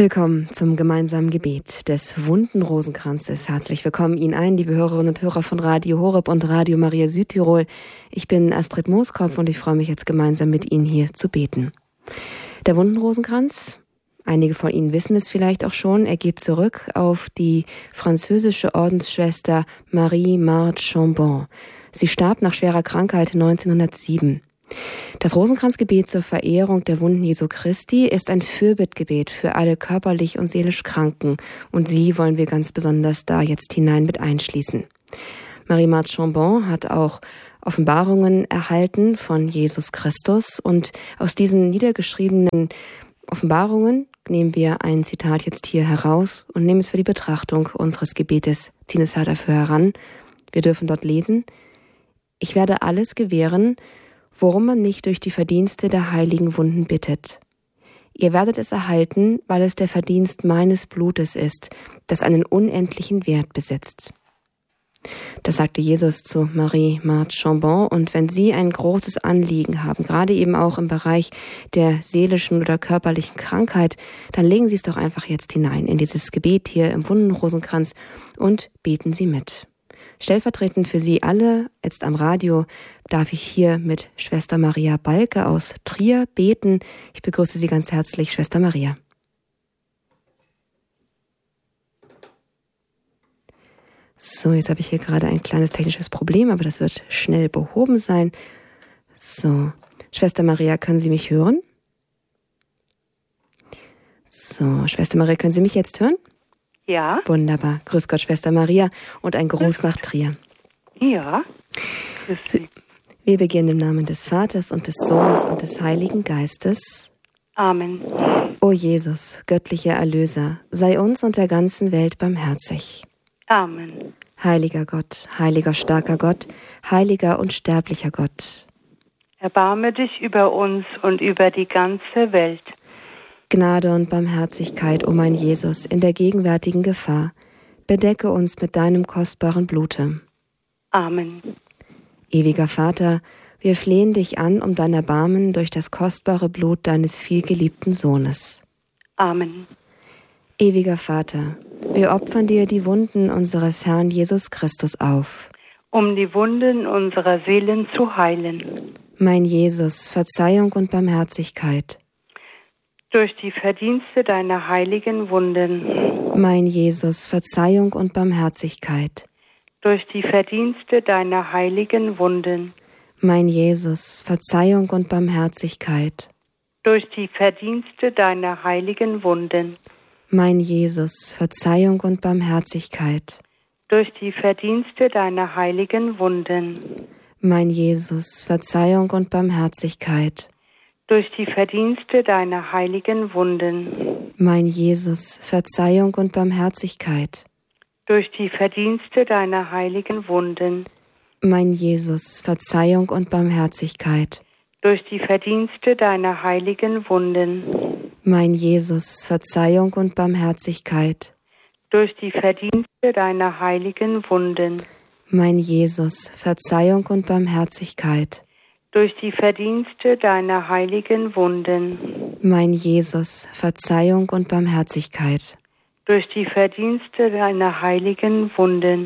Willkommen zum gemeinsamen Gebet des wunden Rosenkranzes. Herzlich willkommen Ihnen allen, liebe Hörerinnen und Hörer von Radio Horeb und Radio Maria Südtirol. Ich bin Astrid Mooskopf und ich freue mich jetzt gemeinsam mit Ihnen hier zu beten. Der wunden Rosenkranz, einige von Ihnen wissen es vielleicht auch schon, er geht zurück auf die französische Ordensschwester Marie-Marthe Chambon. Sie starb nach schwerer Krankheit 1907. Das Rosenkranzgebet zur Verehrung der Wunden Jesu Christi ist ein Fürbittgebet für alle körperlich und seelisch Kranken und sie wollen wir ganz besonders da jetzt hinein mit einschließen. Marie-Marthe Chambon hat auch Offenbarungen erhalten von Jesus Christus und aus diesen niedergeschriebenen Offenbarungen nehmen wir ein Zitat jetzt hier heraus und nehmen es für die Betrachtung unseres Gebetes, ziehen es dafür heran. Wir dürfen dort lesen: Ich werde alles gewähren, worum man mich durch die Verdienste der heiligen Wunden bittet. Ihr werdet es erhalten, weil es der Verdienst meines Blutes ist, das einen unendlichen Wert besitzt. Das sagte Jesus zu Marie-Marthe Chambon. Und wenn Sie ein großes Anliegen haben, gerade eben auch im Bereich der seelischen oder körperlichen Krankheit, dann legen Sie es doch einfach jetzt hinein in dieses Gebet hier im Wundenrosenkranz und beten Sie mit. Stellvertretend für Sie alle, jetzt am Radio, darf ich hier mit Schwester Maria Balke aus Trier beten. Ich begrüße Sie ganz herzlich, Schwester Maria. So, jetzt habe ich hier gerade ein kleines technisches Problem, aber das wird schnell behoben sein. So, Schwester Maria, können Sie mich hören? So, Schwester Maria, können Sie mich jetzt hören? Ja. Wunderbar. Grüß Gott, Schwester Maria, und ein Gruß nach Trier. Ja. Wir beginnen im Namen des Vaters und des Sohnes und des Heiligen Geistes. Amen. O Jesus, göttlicher Erlöser, sei uns und der ganzen Welt barmherzig. Amen. Heiliger Gott, heiliger starker Gott, heiliger unsterblicher Gott. Erbarme dich über uns und über die ganze Welt. Gnade und Barmherzigkeit, o mein Jesus, in der gegenwärtigen Gefahr, bedecke uns mit deinem kostbaren Blute. Amen. Ewiger Vater, wir flehen dich an um dein Erbarmen durch das kostbare Blut deines vielgeliebten Sohnes. Amen. Ewiger Vater, wir opfern dir die Wunden unseres Herrn Jesus Christus auf. Um die Wunden unserer Seelen zu heilen. Mein Jesus, Verzeihung und Barmherzigkeit. Durch die Verdienste deiner heiligen Wunden. Mein Jesus, Verzeihung und Barmherzigkeit. Durch die Verdienste deiner heiligen Wunden. Mein Jesus, Verzeihung und Barmherzigkeit. Durch die Verdienste deiner heiligen Wunden. Mein Jesus, Verzeihung und Barmherzigkeit. Durch die Verdienste deiner heiligen Wunden. Mein Jesus, Verzeihung und Barmherzigkeit. Durch die Verdienste deiner heiligen Wunden. Mein Jesus, Verzeihung und Barmherzigkeit. Durch die Verdienste deiner heiligen Wunden. Mein Jesus, Verzeihung und Barmherzigkeit. Durch die Verdienste deiner heiligen Wunden. Mein Jesus, Verzeihung und Barmherzigkeit. Durch die Verdienste deiner heiligen Wunden. Mein Jesus, Verzeihung und Barmherzigkeit. Durch die Verdienste deiner heiligen Wunden. Mein Jesus, Verzeihung und Barmherzigkeit. Durch die Verdienste deiner heiligen Wunden.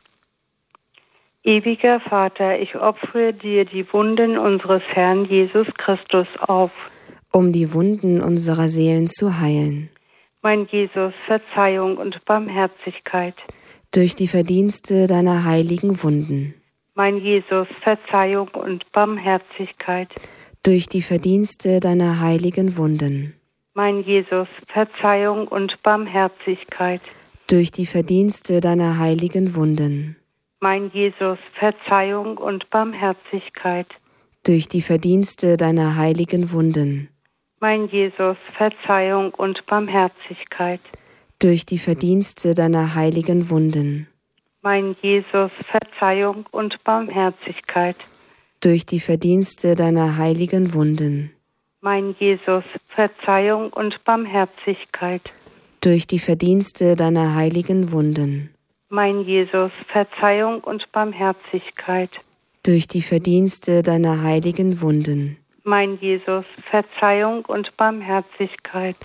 Ewiger Vater, ich opfere dir die Wunden unseres Herrn Jesus Christus auf. Um die Wunden unserer Seelen zu heilen. Mein Jesus, Verzeihung und Barmherzigkeit. Durch die Verdienste deiner heiligen Wunden. Mein Jesus, Verzeihung und Barmherzigkeit. Durch die Verdienste deiner heiligen Wunden. Mein Jesus, Verzeihung und Barmherzigkeit. Durch die Verdienste deiner heiligen Wunden. Mein Jesus, Verzeihung und Barmherzigkeit. Durch die Verdienste deiner heiligen Wunden. Mein Jesus, Verzeihung und Barmherzigkeit. Durch die Verdienste deiner heiligen Wunden. Mein Jesus, Verzeihung und Barmherzigkeit. Durch die Verdienste deiner heiligen Wunden. Mein Jesus, Verzeihung und Barmherzigkeit. Durch die Verdienste deiner heiligen Wunden. Mein Jesus, Verzeihung und Barmherzigkeit. Durch die Verdienste deiner heiligen Wunden. Mein Jesus, Verzeihung und Barmherzigkeit.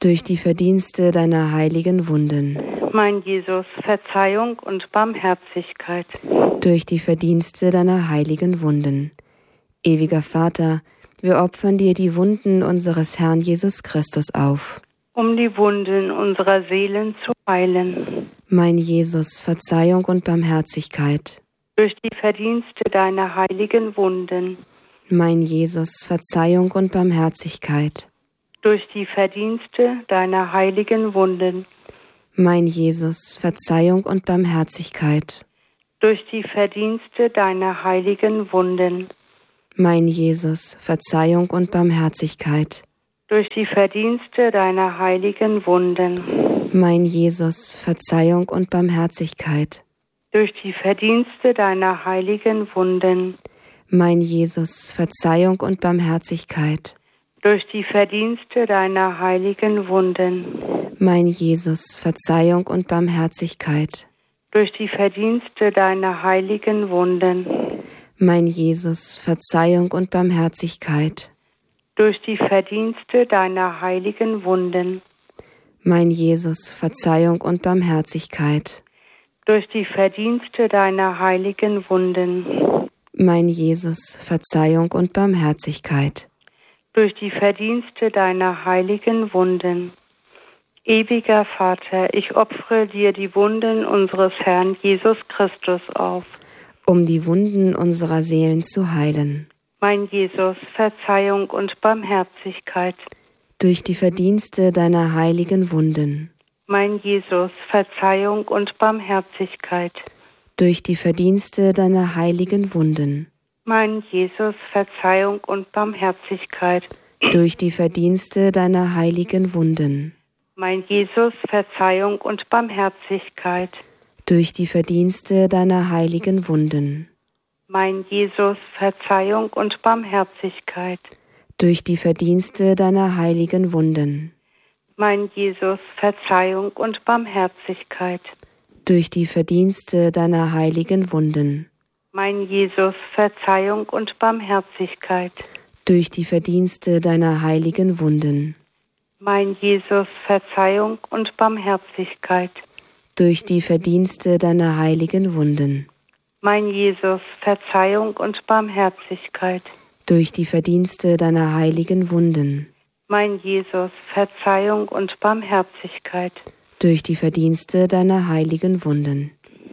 durch die Verdienste deiner heiligen Wunden. Mein Jesus, Verzeihung und Barmherzigkeit. Durch die Verdienste deiner heiligen Wunden. Ewiger Vater, wir opfern dir die Wunden unseres Herrn Jesus Christus auf. Um die Wunden unserer Seelen zu heilen. Mein Jesus, Verzeihung und Barmherzigkeit. Durch die Verdienste deiner heiligen Wunden. Mein Jesus, Verzeihung und Barmherzigkeit. Durch die Verdienste deiner heiligen Wunden. Mein Jesus, Verzeihung und Barmherzigkeit. Durch die Verdienste deiner heiligen Wunden. Mein Jesus, Verzeihung und Barmherzigkeit. Durch die Verdienste deiner heiligen Wunden. Mein Jesus, Verzeihung und Barmherzigkeit. Durch die Verdienste deiner heiligen Wunden. Mein Jesus, Verzeihung und Barmherzigkeit. Durch die Verdienste deiner heiligen Wunden. Mein Jesus, Verzeihung und Barmherzigkeit. Durch die Verdienste deiner heiligen Wunden. Mein Jesus, Verzeihung und Barmherzigkeit. Durch die Verdienste deiner heiligen Wunden. Mein Jesus, Verzeihung und Barmherzigkeit. Durch die Verdienste deiner heiligen Wunden. Mein Jesus, Verzeihung und Barmherzigkeit. Durch die Verdienste deiner heiligen Wunden. Ewiger Vater, ich opfere dir die Wunden unseres Herrn Jesus Christus auf. Um die Wunden unserer Seelen zu heilen. Mein Jesus, Verzeihung und Barmherzigkeit. Durch die Verdienste deiner heiligen Wunden. Mein Jesus, Verzeihung und Barmherzigkeit. Durch die Verdienste deiner heiligen Wunden. Mein Jesus, Verzeihung und Barmherzigkeit. Durch die Verdienste deiner heiligen Wunden. Mein Jesus, Verzeihung und Barmherzigkeit. Durch die Verdienste deiner heiligen Wunden. Mein Jesus, Verzeihung und Barmherzigkeit. Durch die Verdienste deiner heiligen Wunden. Mein Jesus, Verzeihung und Barmherzigkeit. Durch die Verdienste deiner heiligen Wunden. Mein Jesus, Verzeihung und Barmherzigkeit. Durch die Verdienste deiner heiligen Wunden. Mein Jesus, Verzeihung und Barmherzigkeit. Durch die Verdienste deiner heiligen Wunden. Mein Jesus, Verzeihung und Barmherzigkeit. Durch die Verdienste deiner heiligen Wunden. Mein Jesus, Verzeihung und Barmherzigkeit. Durch die Verdienste deiner heiligen Wunden.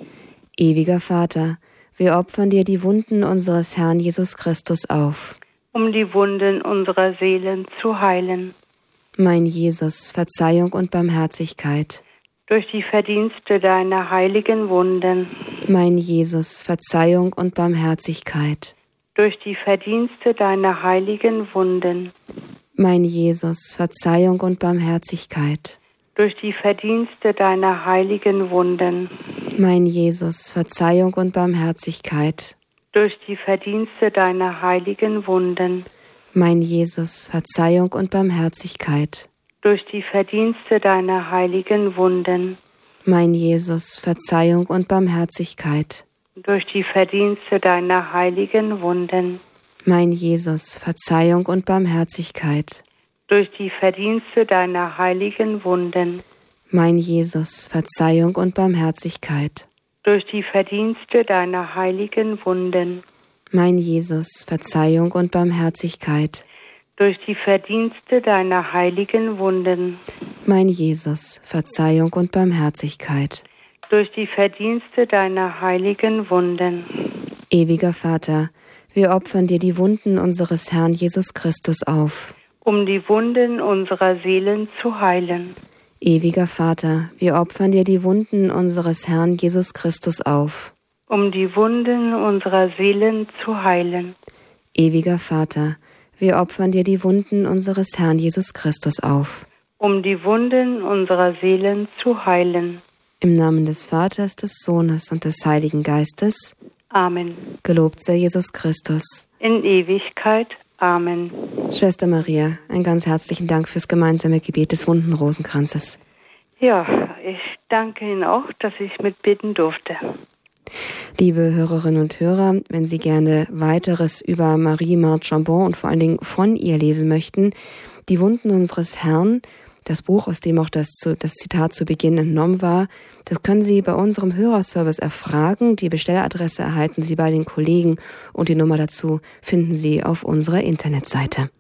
Ewiger Vater, wir opfern dir die Wunden unseres Herrn Jesus Christus auf. Um die Wunden unserer Seelen zu heilen. Mein Jesus, Verzeihung und Barmherzigkeit. Durch die Verdienste deiner heiligen Wunden. Mein Jesus, Verzeihung und Barmherzigkeit. Durch die Verdienste deiner heiligen Wunden. Mein Jesus, Verzeihung und Barmherzigkeit. Durch die Verdienste deiner heiligen Wunden. Mein Jesus, Verzeihung und Barmherzigkeit. Durch die Verdienste deiner heiligen Wunden. Mein Jesus, Verzeihung und Barmherzigkeit. Durch die Verdienste deiner heiligen Wunden. Mein Jesus, Verzeihung und Barmherzigkeit. Durch die Verdienste deiner heiligen Wunden. Mein Jesus, Verzeihung und Barmherzigkeit. Durch die Verdienste deiner heiligen Wunden. Mein Jesus, Verzeihung und Barmherzigkeit. Durch die Verdienste deiner heiligen Wunden. Mein Jesus, Verzeihung und Barmherzigkeit. Durch die Verdienste deiner heiligen Wunden. Mein Jesus, Verzeihung und Barmherzigkeit. Durch die Verdienste deiner heiligen Wunden. Ewiger Vater, wir opfern dir die Wunden unseres Herrn Jesus Christus auf. Um die Wunden unserer Seelen zu heilen. Ewiger Vater, wir opfern dir die Wunden unseres Herrn Jesus Christus auf. Um die Wunden unserer Seelen zu heilen. Ewiger Vater, wir opfern dir die Wunden unseres Herrn Jesus Christus auf. Um die Wunden unserer Seelen zu heilen. Im Namen des Vaters, des Sohnes und des Heiligen Geistes. Amen. Gelobt sei Jesus Christus. In Ewigkeit. Amen. Schwester Maria, einen ganz herzlichen Dank fürs gemeinsame Gebet des Wunden-Rosenkranzes. Ja, ich danke Ihnen auch, dass ich mitbeten durfte. Liebe Hörerinnen und Hörer, wenn Sie gerne weiteres über Marie Marthe Chambon und vor allen Dingen von ihr lesen möchten, die Wunden unseres Herrn, das Buch, aus dem auch das Zitat zu Beginn entnommen war, das können Sie bei unserem Hörerservice erfragen. Die Bestelladresse erhalten Sie bei den Kollegen und die Nummer dazu finden Sie auf unserer Internetseite.